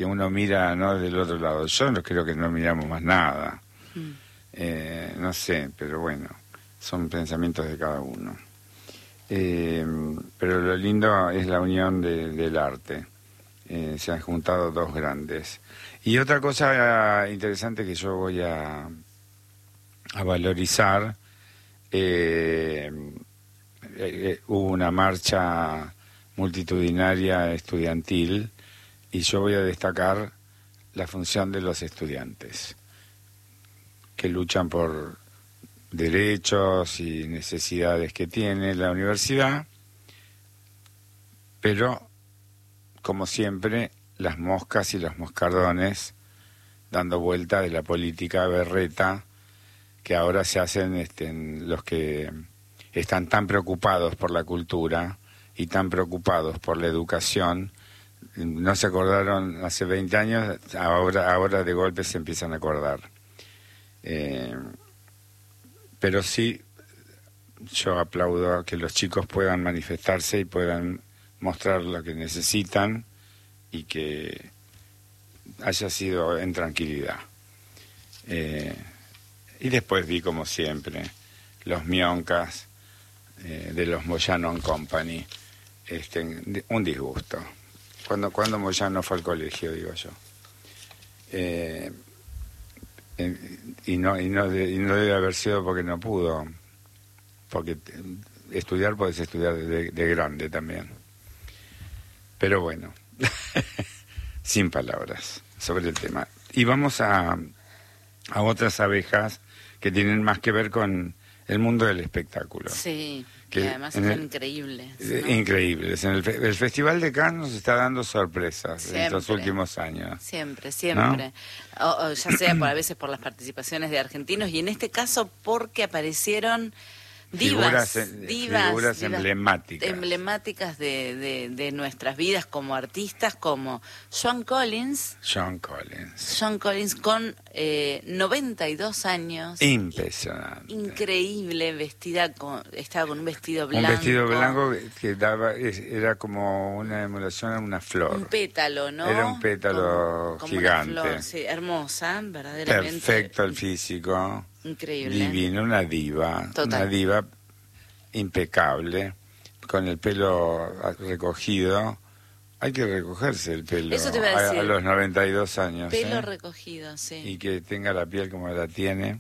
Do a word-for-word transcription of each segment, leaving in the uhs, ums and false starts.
que uno mira, ¿no?, del otro lado. Yo no creo que no miramos más nada. Mm. Eh, no sé, pero bueno, son pensamientos de cada uno. Eh, pero lo lindo es la unión de, del arte. Eh, se han juntado dos grandes. Y otra cosa interesante que yo voy a, a valorizar, eh, eh, hubo una marcha multitudinaria estudiantil y yo voy a destacar la función de los estudiantes que luchan por derechos y necesidades que tiene la universidad, pero como siempre las moscas y los moscardones dando vuelta de la política berreta que ahora se hacen este, en los que están tan preocupados por la cultura y tan preocupados por la educación. No se acordaron hace veinte años, ahora, ahora de golpe se empiezan a acordar. Eh, pero sí, yo aplaudo a que los chicos puedan manifestarse y puedan mostrar lo que necesitan y que haya sido en tranquilidad. Eh, y después vi, como siempre, los mioncas eh, de los Moyano and Company, este, un disgusto. Cuando, cuando Moyano fue al colegio, digo yo. Eh, eh, y, no, y, no de, y no debe haber sido porque no pudo, porque estudiar puedes estudiar de, de grande también. Pero bueno, sin palabras sobre el tema. Y vamos a, a otras abejas que tienen más que ver con el mundo del espectáculo. Sí, que y además son el, increíbles, ¿no? Increíbles. En el, el Festival de Cannes nos está dando sorpresas siempre, en estos últimos años. Siempre, siempre. ¿No? O, o ya sea por a veces por las participaciones de argentinos y en este caso porque aparecieron divas, figuras, divas, figuras divas emblemáticas, emblemáticas de, de, de nuestras vidas como artistas, como Joan Collins. Joan Collins. Joan Collins con eh, noventa y dos años. Impresionante. Increíble, vestida con, estaba con un vestido blanco. Un vestido blanco que daba, era como una emulación a una flor. Un pétalo, ¿no? Era un pétalo como, como gigante. Una flor, sí, hermosa, verdaderamente. Perfecto el físico. Increíble. Divino, una diva. Total. Una diva impecable, con el pelo recogido. Hay que recogerse el pelo. Eso te iba a decir. A, a los noventa y dos años. Pelo ¿eh? recogido, sí. Y que tenga la piel como la tiene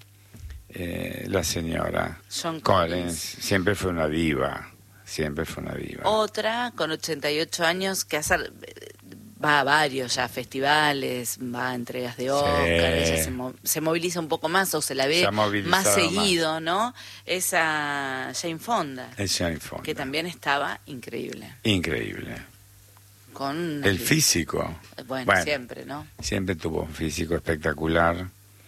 eh, la señora Joan Collins. Collins. Siempre fue una diva. Siempre fue una diva. Otra, con ochenta y ocho años, que hace, va a varios ya festivales, va a entregas de Oscar, sí. Ella se, mo se moviliza un poco más o se la ve se más seguido, más. ¿no? Es a Jane Fonda. Es Jane Fonda. Que también estaba increíble. Increíble. Con el físico. Bueno, bueno, siempre, ¿no? Siempre tuvo un físico espectacular.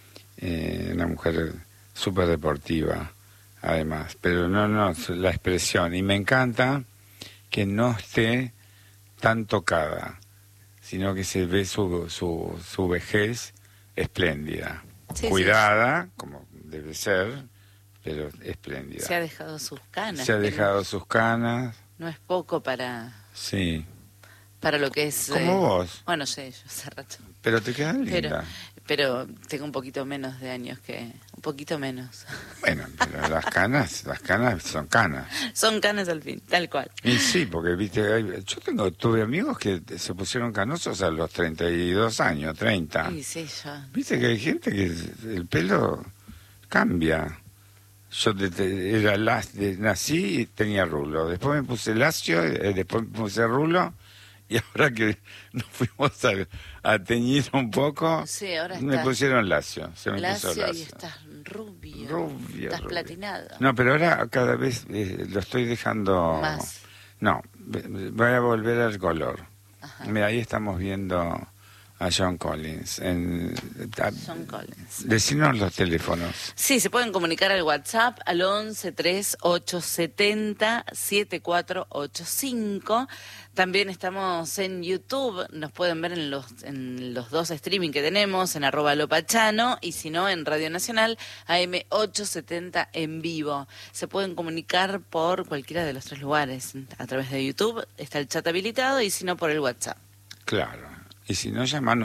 Eh, una mujer súper deportiva, además. Pero no, no, la expresión. Y me encanta que no esté tan tocada, sino que se ve su, su, su vejez espléndida. Sí, cuidada, sí. Como debe ser, pero espléndida. Se ha dejado sus canas. Se ha dejado no, sus canas. No es poco para... Sí. Para lo que es... Como eh, vos. Bueno, sé, yo hace rato. Pero te quedas linda. Pero, pero tengo un poquito menos de años que... Un poquito menos. Bueno, pero las canas, las canas son canas. Son canas al fin, tal cual. Y sí, porque, viste, yo tengo, tuve amigos que se pusieron canosos a los treinta y dos años, treinta. Sí, sí, yo. Viste que hay gente que el pelo cambia. Yo de, de, era las, de, nací y tenía rulo. Después me puse lacio, eh, después me puse rulo. Y ahora que nos fuimos a, a teñir un poco, sí, ahora me estás pusieron lacio. Se me lacio puso lacio. Y estás rubio. Rubio. Estás rubio. platinado. No, pero ahora cada vez eh, lo estoy dejando... Más. No, voy a volver al color. Ajá. Mira, ahí estamos viendo a Joan Collins. En, a, Joan Collins. Decinos los teléfonos. Sí, se pueden comunicar al WhatsApp al once tres ocho setenta siete cuatro ocho cinco. También estamos en YouTube, nos pueden ver en los en los dos streaming que tenemos, en arroba lopachano, y si no, en Radio Nacional, A M ochocientos setenta en vivo. Se pueden comunicar por cualquiera de los tres lugares. A través de YouTube está el chat habilitado, y si no, por el WhatsApp. Claro, y si no, llaman